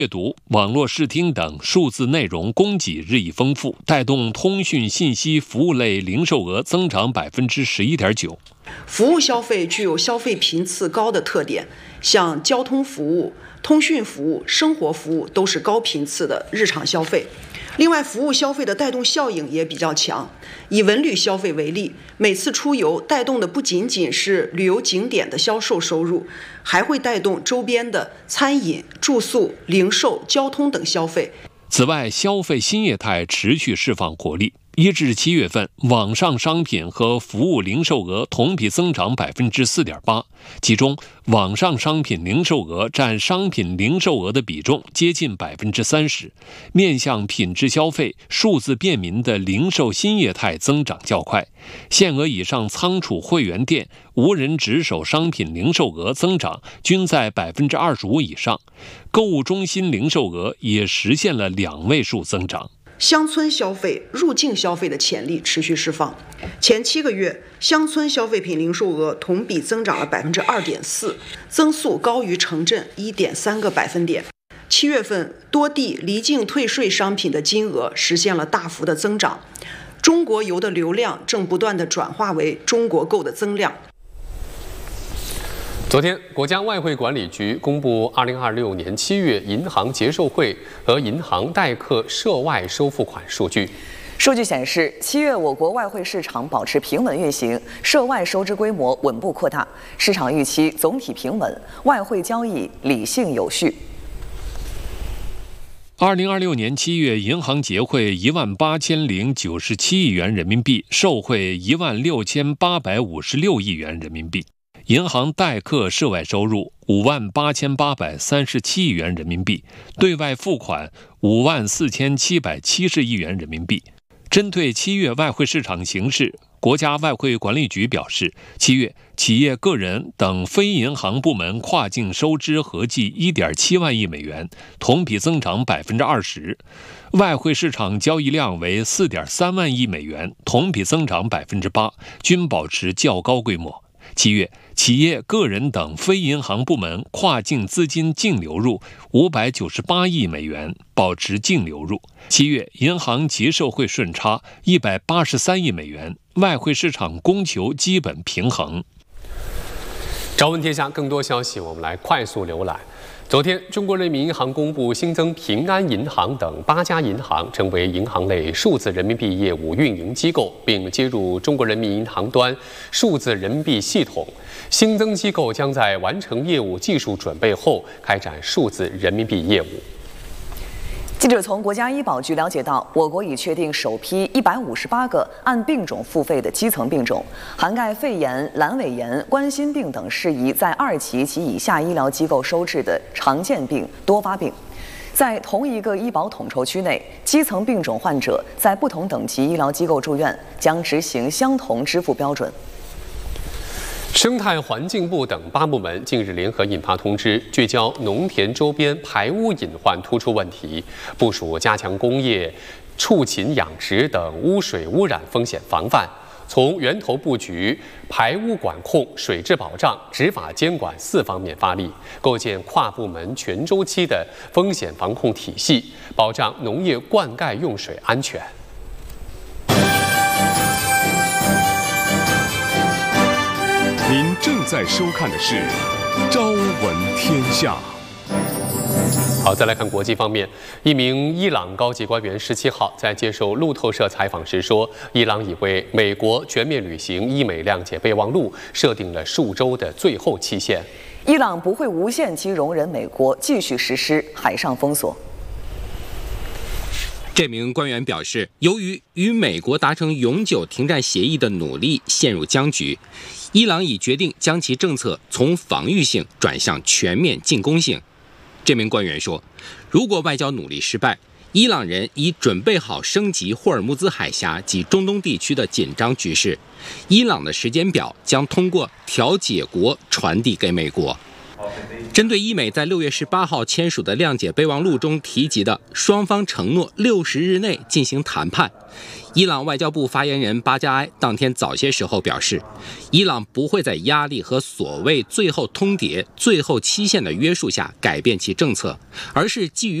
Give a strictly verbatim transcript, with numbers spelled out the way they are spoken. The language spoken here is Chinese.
阅读、网络视听等数字内容供给日益丰富，带动通讯信息服务类零售额增长百分之十一点九。 服务消费具有消费频次高的特点，像交通服务、通讯服务、生活服务都是高频次的日常消费。另外，服务消费的带动效应也比较强。以文旅消费为例，每次出游带动的不仅仅是旅游景点的销售收入，还会带动周边的餐饮、住宿、零售、交通等消费。 此外，消费新业态持续释放活力。一至七月份，网上商品和服务零售额同比增长百分之四点八，其中网上商品零售额占商品零售额的比重接近百分之三十。面向品质消费、数字便民的零售新业态增长较快，限额以上仓储会员店、无人值守商品零售额增长均在百分之二十五以上，购物中心零售额也实现了两位数增长。 乡村消费、入境消费的潜力持续释放。前七个月，乡村消费品零售额同比增长了百分之二点四，增速高于城镇一点三个百分点。七月份，多地离境退税商品的金额实现了大幅的增长。中国游的流量正不断地转化为中国购的增量。 昨天，国家外汇管理局公布二零二六年七月银行结售汇和银行代客涉外收付款数据。 数据显示，七月我国外汇市场保持平稳运行，涉外收支规模稳步扩大，市场预期总体平稳，外汇交易理性有序。 二零二六年七月，银行结汇一万八千零九十七亿元人民币，售汇一万六千八百五十六亿元人民币。银行代客涉外收入五万八千八百三十七亿元人民币，对外付款五万四千七百七十亿元人民币。针对七月外汇市场形势，国家外汇管理局表示，七月企业、个人等非银行部门跨境收支合计一点七万亿美元，同比增长百分之二十。外汇市场交易量为四点三万亿美元，同比增长百分之八，均保持较高规模。七月，企业、个人等非银行部门跨境资金净流入五百九十八亿美元，保持净流入。七月，银行结售汇顺差一百八十三亿美元，外汇市场供求基本平衡。 朝闻天下更多消息，我们来快速浏览。昨天，中国人民银行公布新增平安银行等八家银行成为银行类数字人民币业务运营机构，并接入中国人民银行端数字人民币系统。新增机构将在完成业务技术准备后开展数字人民币业务。 记者从国家医保局了解到，我国已确定首批一百五十八个按病种付费的基层病种，涵盖肺炎、阑尾炎、冠心病等适宜在二级及以下医疗机构收治的常见病、多发病。在同一个医保统筹区内，基层病种患者在不同等级医疗机构住院，将执行相同支付标准。 生态环境部等八部门近日联合印发通知，聚焦农田周边排污隐患突出问题，部署加强工业、畜禽养殖等污水污染风险防范，从源头布局、排污管控、水质保障、执法监管四方面发力，构建跨部门全周期的风险防控体系，保障农业灌溉用水安全。 您正在收看的是《朝闻天下》。 好，再来看国际方面，一名伊朗高级官员十七号在接受路透社采访时说，伊朗已为美国全面履行伊美谅解备忘录设定了数周的最后期限。 伊朗不会无限期容忍美国继续实施海上封锁。 这名官员表示，由于与美国达成永久停战协议的努力陷入僵局，伊朗已决定将其政策从防御性转向全面进攻性。这名官员说，如果外交努力失败，伊朗人已准备好升级霍尔木兹海峡及中东地区的紧张局势，伊朗的时间表将通过调解国传递给美国。 针对伊美在六月十八号签署的谅解备忘录中提及的双方承诺六十日内进行谈判，伊朗外交部发言人巴加埃当天早些时候表示，伊朗不会在压力和所谓最后通牒、最后期限的约束下改变其政策，而是基于